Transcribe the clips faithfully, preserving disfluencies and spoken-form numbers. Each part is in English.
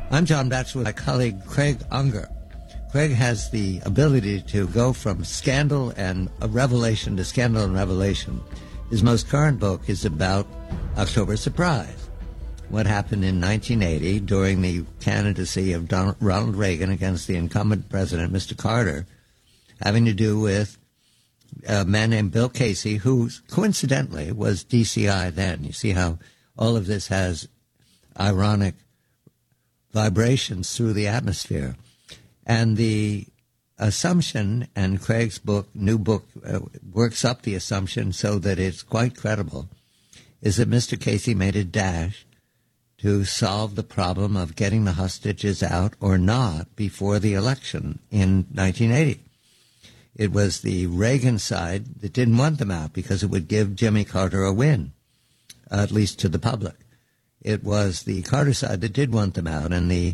I'm John Batchelor with my colleague Craig Unger. Craig has the ability to go from scandal and a revelation to scandal and revelation. His most current book is about October Surprise, what happened in nineteen eighty during the candidacy of Donald, Ronald Reagan against the incumbent president, Mister Carter, having to do with a man named Bill Casey, who coincidentally was D C I then. You see how all of this has ironic vibrations through the atmosphere. And the assumption, and Craig's book, new book, uh, works up the assumption so that it's quite credible, is that Mister Casey made a dash to solve the problem of getting the hostages out or not before the election in nineteen eighty. It was the Reagan side that didn't want them out because it would give Jimmy Carter a win, at least to the public. It was the Carter side that did want them out, and the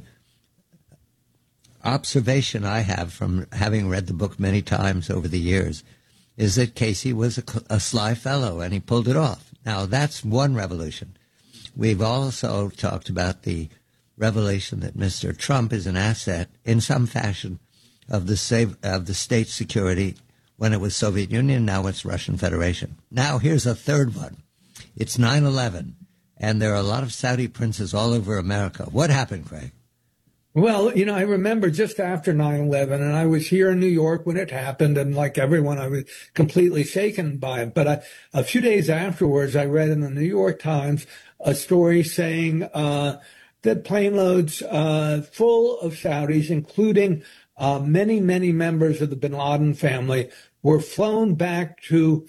observation I have from having read the book many times over the years is that Casey was a, a sly fellow, and he pulled it off. Now, that's one revolution. We've also talked about the revelation that Mister Trump is an asset in some fashion of the save, of the state security when it was Soviet Union, now it's Russian Federation. Now, here's a third one. It's nine eleven. And there are a lot of Saudi princes all over America. What happened, Craig? Well, you know, I remember just after nine eleven, and I was here in New York when it happened, and like everyone, I was completely shaken by it. But I, a few days afterwards, I read in the New York Times a story saying uh, that plane loads uh, full of Saudis, including uh, many, many members of the bin Laden family, were flown back to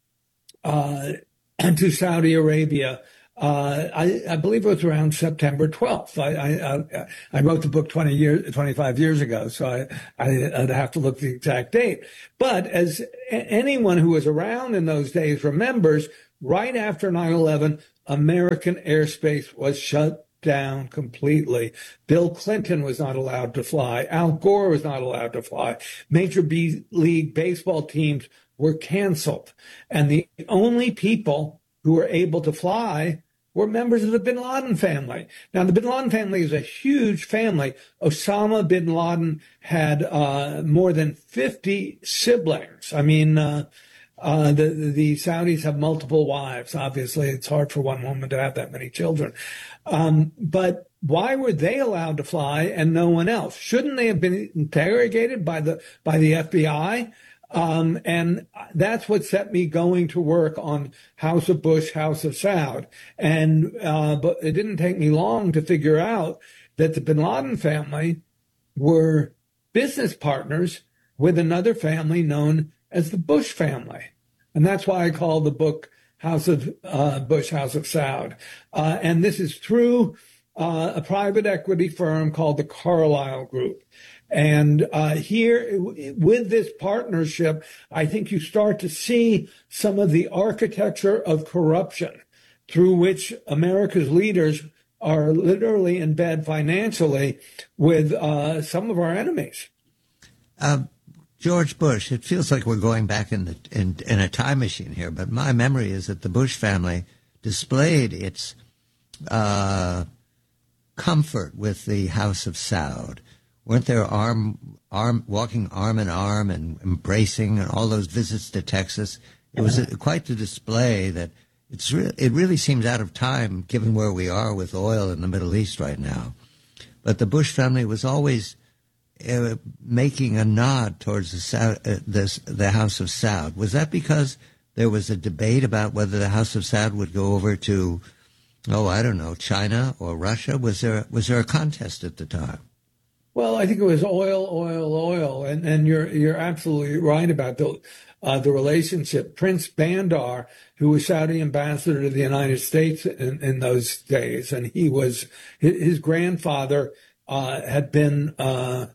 uh, to Saudi Arabia. Uh, I, I believe it was around September twelfth. I, I, I wrote the book twenty years, twenty-five years ago, so I, I, I'd have to look the exact date. But as anyone who was around in those days remembers, right after nine eleven, American airspace was shut down completely. Bill Clinton was not allowed to fly. Al Gore was not allowed to fly. Major B League baseball teams were canceled. And the only people who were able to fly were members of the bin Laden family. Now, the bin Laden family is a huge family. Osama bin Laden had uh, more than fifty siblings. I mean, uh, uh, the, the Saudis have multiple wives. Obviously, it's hard for one woman to have that many children. Um, but why were they allowed to fly and no one else? Shouldn't they have been interrogated by the by the F B I? Um, and that's what set me going to work on House of Bush, House of Saud. And, uh, but it didn't take me long to figure out that the bin Laden family were business partners with another family known as the Bush family. And that's why I call the book House of uh, Bush, House of Saud. Uh, and this is through uh, a private equity firm called the Carlyle Group. And uh, here, with this partnership, I think you start to see some of the architecture of corruption through which America's leaders are literally in bed financially with uh, some of our enemies. Uh, George Bush, it feels like we're going back in, the, in, in a time machine here, but my memory is that the Bush family displayed its uh, comfort with the House of Saud. Weren't there arm, arm, walking arm in arm and embracing and all those visits to Texas? It was a, quite the display that it's re- it really seems out of time given where we are with oil in the Middle East right now. But the Bush family was always uh, making a nod towards the, Saud, uh, this, the House of Saud. Was that because there was a debate about whether the House of Saud would go over to, oh, I don't know, China or Russia? Was there was there a contest at the time? Well, I think it was oil, oil, oil, and and you're you're absolutely right about the uh, the relationship. Prince Bandar, who was Saudi ambassador to the United States in, in those days, and he was his, his grandfather uh, had been uh,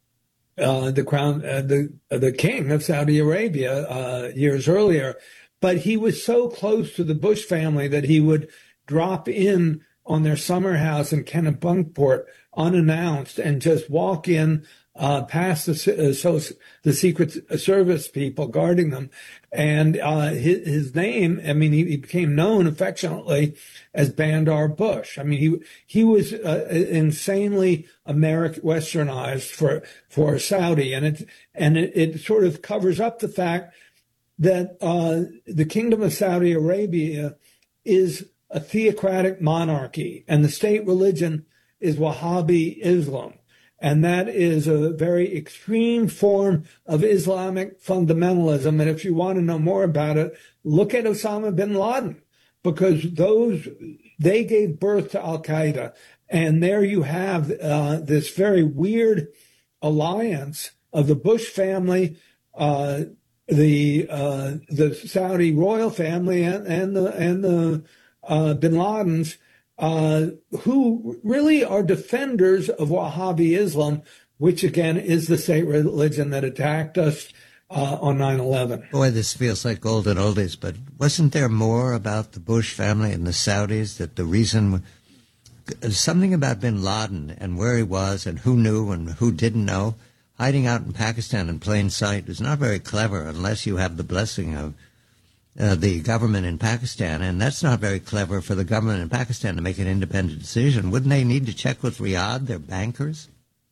uh, the crown uh, the uh, the king of Saudi Arabia uh, years earlier, but he was so close to the Bush family that he would drop in on their summer house in Kennebunkport unannounced and just walk in uh, past the, uh, so, the Secret Service people guarding them. And uh, his, his name, I mean, he, he became known affectionately as Bandar Bush. I mean, he he was uh, insanely American westernized for for Saudi, and it and it, it sort of covers up the fact that uh, the Kingdom of Saudi Arabia is a theocratic monarchy, and the state religion is Wahhabi Islam. And that is a very extreme form of Islamic fundamentalism. And if you want to know more about it, look at Osama bin Laden, because those, they gave birth to Al-Qaeda. And there you have uh, this very weird alliance of the Bush family, uh, the uh, the Saudi royal family, and, and the and the uh, bin Ladens, uh, who really are defenders of Wahhabi Islam, which again is the state religion that attacked us uh, on nine eleven. Boy, this feels like golden oldies, but wasn't there more about the Bush family and the Saudis, that the reason, something about bin Laden and where he was and who knew and who didn't know, hiding out in Pakistan in plain sight is not very clever unless you have the blessing of uh, the government in Pakistan. And that's not very clever for the government in Pakistan to make an independent decision. Wouldn't they need to check with Riyadh, their bankers?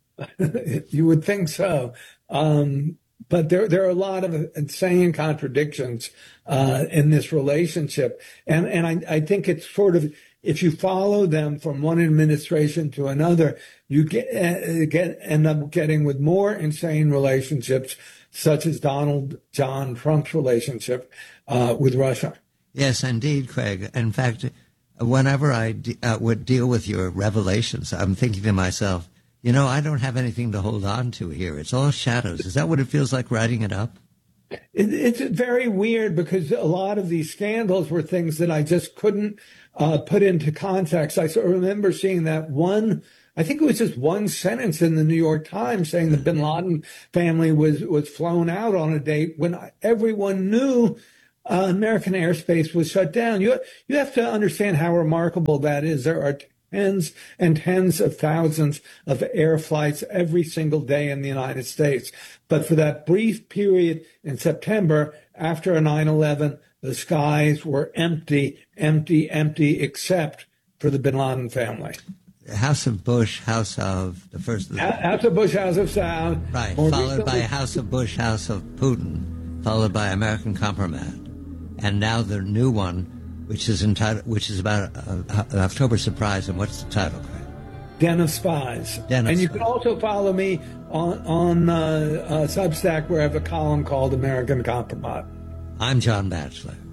You would think so. Um, but there, there are a lot of insane contradictions uh, in this relationship. And, and I, I think it's sort of, if you follow them from one administration to another, you get, uh, get end up getting with more insane relationships, such as Donald John Trump's relationship uh, with Russia. Yes, indeed, Craig. In fact, whenever I de- uh, would deal with your revelations, I'm thinking to myself, you know, I don't have anything to hold on to here. It's all shadows. Is that what it feels like writing it up? It, it's very weird, because a lot of these scandals were things that I just couldn't uh, put into context. I sort of remember seeing that one, I think it was just one sentence in the New York Times saying the bin Laden family was, was flown out on a date when everyone knew uh, American airspace was shut down. You, you have to understand how remarkable that is. There are tens and tens of thousands of air flights every single day in the United States. But for that brief period in September after nine eleven, the skies were empty, empty, empty, except for the bin Laden family. House of Bush, House of the first... House of Bush, House of Saud. Right, followed recently, by House of Bush, House of Putin, followed by American Compromat. And now the new one, which is entitled, which is about uh, an October surprise. And what's the title, Craig? Den of Spies. Den of and you Spies. can also follow me on, on uh, uh, Substack, where I have a column called American Compromat. I'm John Batchelor.